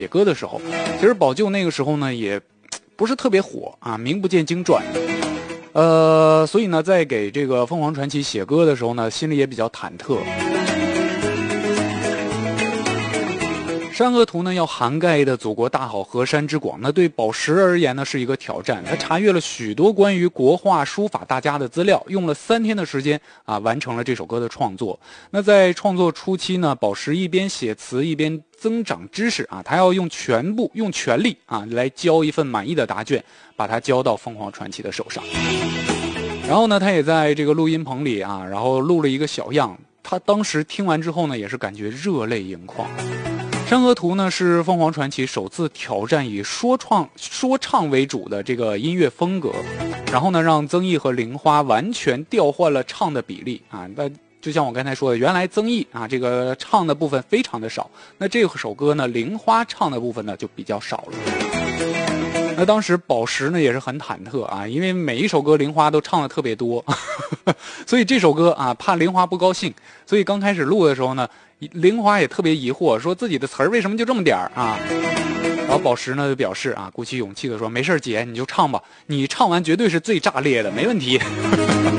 歌的时候。其实宝舅那个时候呢也不是特别火啊，名不见经传。所以呢，在给这个凤凰传奇写歌的时候呢，心里也比较忐忑。山河图呢，要涵盖的祖国大好河山之广，那对宝石而言呢，是一个挑战。他查阅了许多关于国画书法大家的资料，用了3天的时间啊，完成了这首歌的创作。那在创作初期呢，宝石一边写词一边增长知识啊，他要用全力啊来交一份满意的答卷，把它交到凤凰传奇的手上。然后呢，他也在这个录音棚里啊，然后录了一个小样。他当时听完之后呢，也是感觉热泪盈眶。山河图呢是凤凰传奇首次挑战以说唱为主的这个音乐风格，然后呢让曾毅和玲花完全调换了唱的比例啊。那就像我刚才说的，原来曾毅啊这个唱的部分非常的少，那这首歌呢玲花唱的部分呢就比较少了。那当时宝石呢也是很忐忑啊，因为每一首歌玲花都唱的特别多，所以这首歌啊怕玲花不高兴，所以刚开始录的时候呢，玲花也特别疑惑，说自己的词儿为什么就这么点儿啊？然后宝石呢就表示啊，鼓起勇气的说，没事姐，你就唱吧，你唱完绝对是最炸裂的，没问题。